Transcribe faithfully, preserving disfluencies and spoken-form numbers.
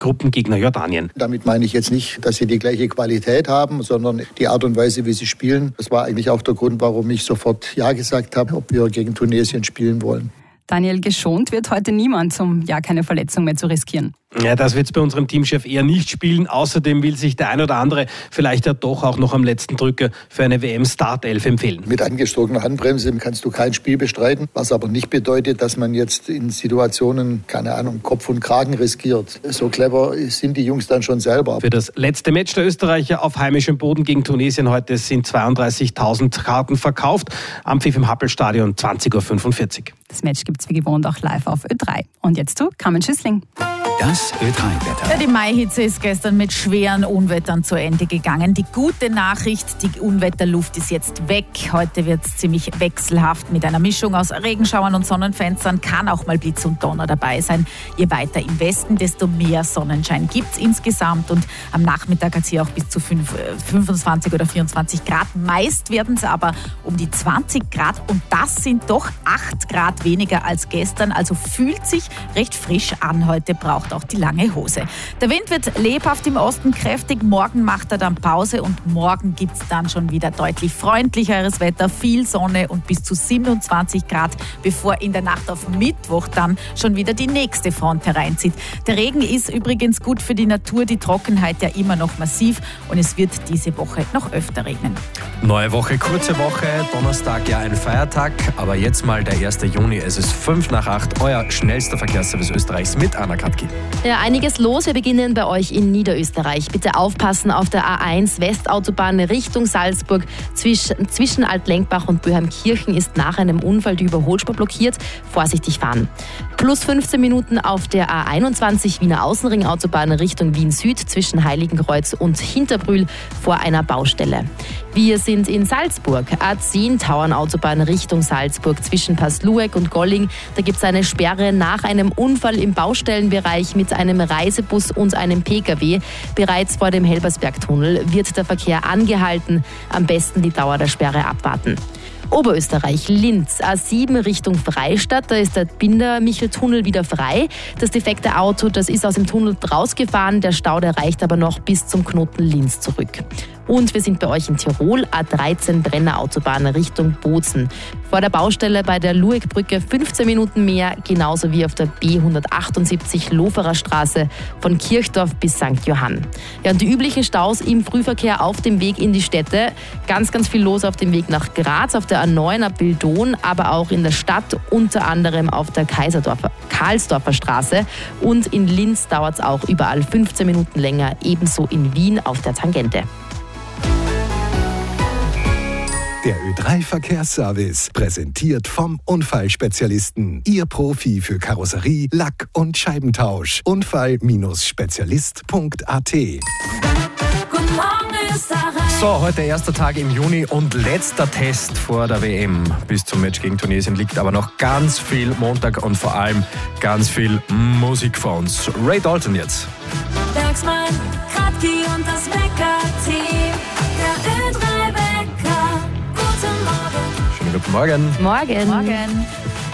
Gruppengegner Jordanien. Damit meine ich jetzt nicht, dass sie die gleiche Qualität haben, sondern die Art und Weise, wie sie spielen. Das war eigentlich auch der Grund, warum ich sofort Ja gesagt habe, ob wir gegen Tunesien spielen wollen. Daniel, geschont wird heute niemand, um ja keine Verletzung mehr zu riskieren. Ja, das wird es bei unserem Teamchef eher nicht spielen. Außerdem will sich der ein oder andere vielleicht ja doch auch noch am letzten Drücker für eine W M-Startelf empfehlen. Mit angezogener Handbremse kannst du kein Spiel bestreiten, was aber nicht bedeutet, dass man jetzt in Situationen, keine Ahnung, Kopf und Kragen riskiert. So clever sind die Jungs dann schon selber. Für das letzte Match der Österreicher auf heimischem Boden gegen Tunesien heute sind zweiunddreißigtausend Karten verkauft. Am Pfiff im Happelstadion zwanzig Uhr fünfundvierzig. Das Match gibt es wie gewohnt auch live auf Ö drei. Und jetzt zu Carmen Schüssling. Das Ö drei Wetter. Ja, die Maihitze ist gestern mit schweren Unwettern zu Ende gegangen. Die gute Nachricht, die Unwetterluft ist jetzt weg. Heute wird es ziemlich wechselhaft mit einer Mischung aus Regenschauern und Sonnenfenstern. Kann auch mal Blitz und Donner dabei sein. Je weiter im Westen, desto mehr Sonnenschein gibt es insgesamt. Und am Nachmittag hat es hier auch bis zu fünfundzwanzig oder vierundzwanzig Grad. Meist werden es aber um die zwanzig Grad. Und das sind doch acht Grad weniger als gestern. Also fühlt sich recht frisch an. Heute braucht auch die lange Hose. Der Wind wird lebhaft im Osten kräftig. Morgen macht er dann Pause und morgen gibt es dann schon wieder deutlich freundlicheres Wetter, viel Sonne und bis zu siebenundzwanzig Grad, bevor in der Nacht auf Mittwoch dann schon wieder die nächste Front hereinzieht. Der Regen ist übrigens gut für die Natur, die Trockenheit ja immer noch massiv und es wird diese Woche noch öfter regnen. Neue Woche, kurze Woche, Donnerstag ja ein Feiertag, aber jetzt mal der erste Juni. Es ist fünf nach acht, euer schnellster Verkehrsservice Österreichs mit Anna Katki. Ja, einiges los. Wir beginnen bei euch in Niederösterreich. Bitte aufpassen auf der A eins Westautobahn Richtung Salzburg. Zwischen, zwischen Altlenkbach und Böheimkirchen ist nach einem Unfall die Überholspur blockiert. Vorsichtig fahren. Plus fünfzehn Minuten auf der A einundzwanzig Wiener Außenringautobahn Richtung Wien Süd zwischen Heiligenkreuz und Hinterbrühl vor einer Baustelle. Wir sind in Salzburg. A zehn Tauernautobahn Richtung Salzburg zwischen Paslueck und Golling. Da gibt es eine Sperre nach einem Unfall im Baustellenbereich mit einem Reisebus und einem P K W. Bereits vor dem Helbersbergtunnel wird der Verkehr angehalten. Am besten die Dauer der Sperre abwarten. Oberösterreich, Linz, A sieben Richtung Freistadt, da ist der Binder-Michel-Tunnel wieder frei. Das defekte Auto, das ist aus dem Tunnel rausgefahren, der Stau, der reicht aber noch bis zum Knoten Linz zurück. Und wir sind bei euch in Tirol, A dreizehn Brenner-Autobahn Richtung Bozen. Vor der Baustelle bei der Luegbrücke fünfzehn Minuten mehr, genauso wie auf der B hundertachtundsiebzig Loferer Straße von Kirchdorf bis Sankt Johann. Ja, und die üblichen Staus im Frühverkehr auf dem Weg in die Städte. Ganz, ganz viel los auf dem Weg nach Graz, auf der A neun ab Bildon, aber auch in der Stadt, unter anderem auf der Kaiserdorfer, Karlsdorfer Straße. Und in Linz dauert es auch überall fünfzehn Minuten länger, ebenso in Wien auf der Tangente. Der Ö drei Verkehrsservice, präsentiert vom Unfallspezialisten. Ihr Profi für Karosserie, Lack- und Scheibentausch. Unfall Spezialist Punkt a t. Guten Morgen, Österreich. So, heute erster Tag im Juni und letzter Test vor der W M. Bis zum Match gegen Tunesien liegt aber noch ganz viel Montag und vor allem ganz viel Musik vor uns. Ray Dalton jetzt. Bergsmann, Kratki und das Wecker-Team. Der Ö drei Wecker. Guten Morgen. Schönen guten Morgen. Morgen. Morgen.